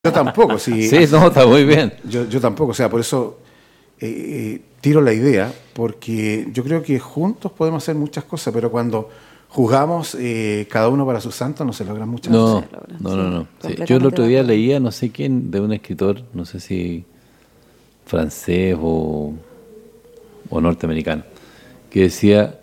Yo tampoco, sí. Sí, no, está muy bien. Yo tampoco, o sea, por eso tiro la idea, porque yo creo que juntos podemos hacer muchas cosas, pero cuando jugamos cada uno para su santo no se logran muchas cosas. No. Sí, yo el otro día leía, no sé quién, de un escritor, no sé si francés o norteamericano, que decía,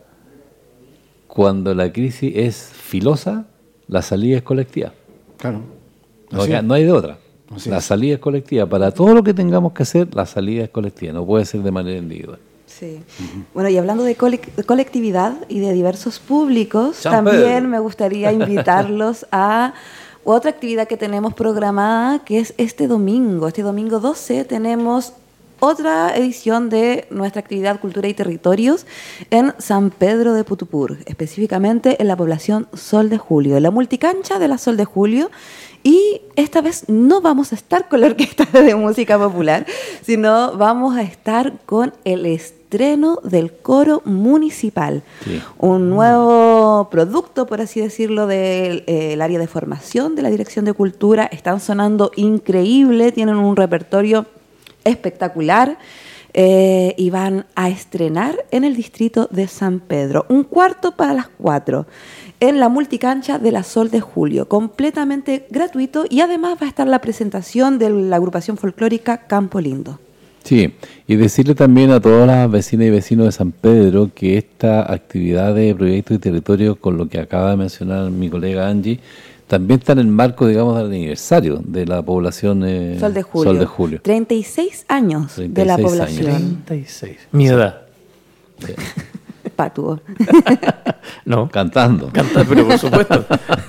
cuando la crisis es filosa, la salida es colectiva. Claro. No hay de otra. La salida es colectiva. Para todo lo que tengamos que hacer, la salida es colectiva. No puede ser de manera individual. Sí. Bueno, y hablando de colectividad y de diversos públicos, también me gustaría invitarlos a otra actividad que tenemos programada, que es este domingo. Este domingo 12 tenemos otra edición de nuestra actividad Cultura y Territorios en San Pedro de Putupur, específicamente en la población Sol de Julio, en la multicancha de la Sol de Julio. Y esta vez no vamos a estar con la Orquesta de Música Popular, sino vamos a estar con el estreno del Coro Municipal. Sí. Un nuevo producto, por así decirlo, del área de formación de la Dirección de Cultura. Están sonando increíble, tienen un repertorio espectacular y van a estrenar en el distrito de San Pedro. 3:15 en la multicancha de la Sol de Julio, completamente gratuito, y además va a estar la presentación de la agrupación folclórica Campo Lindo. Sí, y decirle también a todas las vecinas y vecinos de San Pedro que esta actividad de proyectos y territorios, con lo que acaba de mencionar mi colega Angie, también está en el marco, digamos, del aniversario de la población Sol de Julio. 36 años 36 de la población. Años. 36. Mi edad. Sí. Patuo. No, cantando, pero por supuesto.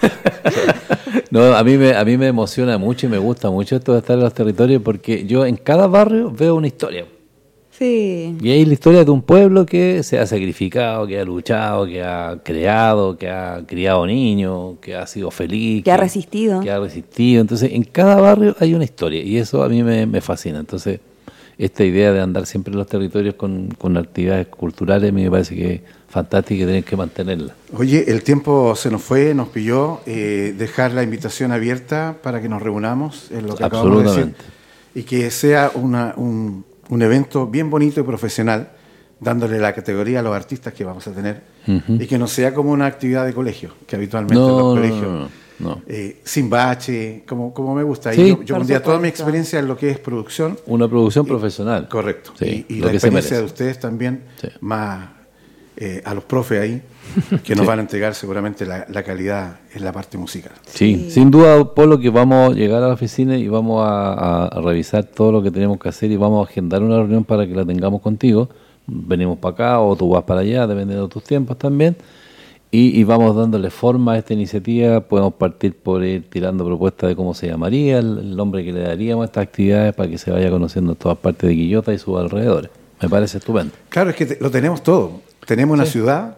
No, a mí me emociona mucho y me gusta mucho esto de estar en los territorios, porque yo en cada barrio veo una historia. Sí. Y hay la historia de un pueblo que se ha sacrificado, que ha luchado, que ha creado, que ha criado niños, que ha sido feliz. Que ha resistido. Que ha resistido. Entonces, en cada barrio hay una historia y eso a mí me fascina. Entonces, esta idea de andar siempre en los territorios con actividades culturales me parece que es fantástica y que tienen que mantenerla. Oye, el tiempo se nos fue, nos pilló. Dejar la invitación abierta para que nos reunamos en lo que acabamos de decir. Y que sea un evento bien bonito y profesional, dándole la categoría a los artistas que vamos a tener, y que no sea como una actividad de colegio, que habitualmente los colegios, sin bache, como me gusta. Sí, yo pondría toda mi experiencia en lo que es producción. Una producción profesional. Correcto. Sí, y la experiencia de ustedes también, más a los profes ahí, que nos van a entregar seguramente la calidad en la parte musical. Sí, sin duda, Polo, que vamos a llegar a la oficina y vamos a revisar todo lo que tenemos que hacer y vamos a agendar una reunión para que la tengamos contigo. Venimos para acá o tú vas para allá, dependiendo de tus tiempos también, y vamos dándole forma a esta iniciativa. Podemos partir por ir tirando propuestas de cómo se llamaría, el nombre que le daríamos a estas actividades para que se vaya conociendo en todas partes de Quillota y sus alrededores. Me parece estupendo. Claro, es que lo tenemos todo. Tenemos una ciudad,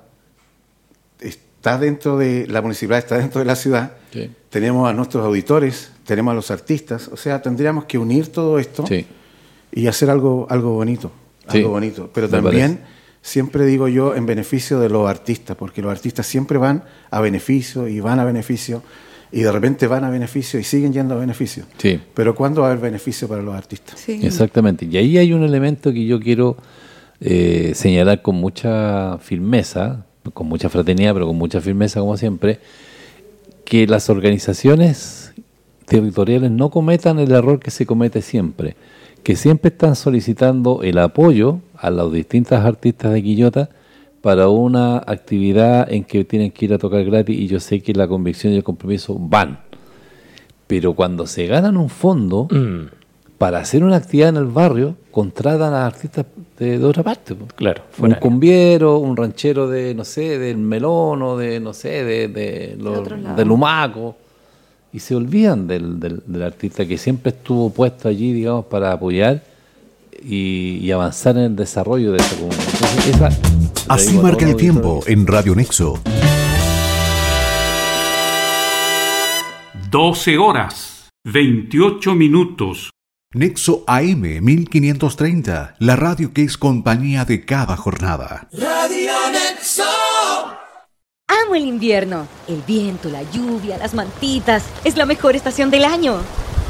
está dentro de la municipalidad, está dentro de la ciudad, tenemos a nuestros auditores, tenemos a los artistas, o sea, tendríamos que unir todo esto y hacer algo bonito, pero también siempre digo yo en beneficio de los artistas, porque los artistas siempre van a beneficio y van a beneficio y de repente van a beneficio y siguen yendo a beneficio. Sí. Pero ¿cuándo va a haber beneficio para los artistas? Sí. Exactamente. Y ahí hay un elemento que yo quiero señalar con mucha firmeza, con mucha fraternidad, pero con mucha firmeza como siempre, que las organizaciones territoriales no cometan el error que se comete siempre, que siempre están solicitando el apoyo a los distintos artistas de Quillota para una actividad en que tienen que ir a tocar gratis, y yo sé que la convicción y el compromiso van, pero cuando se ganan un fondo para hacer una actividad en el barrio, contratan a artistas de otra parte. Claro. Un cumbiero, un ranchero de, no sé, del Melón o de, no sé, del Humaco, y se olvidan del artista que siempre estuvo puesto allí, digamos, para apoyar y avanzar en el desarrollo de esa comunidad. Entonces, así marca el tiempo en Radio Nexo. 12:28. Nexo AM 1530, la radio que es compañía de cada jornada. Radio Nexo. Amo el invierno, el viento, la lluvia, las mantitas, es la mejor estación del año.